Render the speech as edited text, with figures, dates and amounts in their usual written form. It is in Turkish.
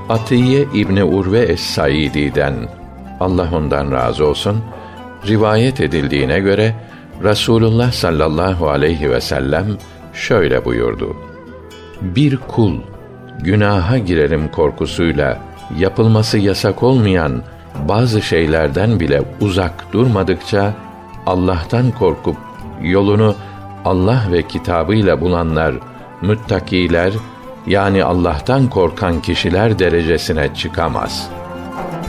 Atiye İbni Urve es-Saidi'den, Allah ondan razı olsun, rivayet edildiğine göre Rasulullah sallallahu aleyhi ve sellem şöyle buyurdu: Bir kul günaha girerim korkusuyla yapılması yasak olmayan bazı şeylerden bile uzak durmadıkça, Allah'tan korkup yolunu Allah ve kitabıyla bulanlar, müttakiler, yani Allah'tan korkan kişiler derecesine çıkamaz.''